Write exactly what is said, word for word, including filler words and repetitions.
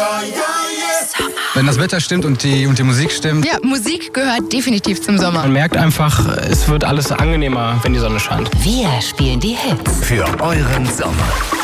Wenn das Wetter stimmt und die, und die Musik stimmt. Ja, Musik gehört definitiv zum Sommer. Man merkt einfach, es wird alles angenehmer, wenn die Sonne scheint. Wir spielen die Hits für euren Sommer.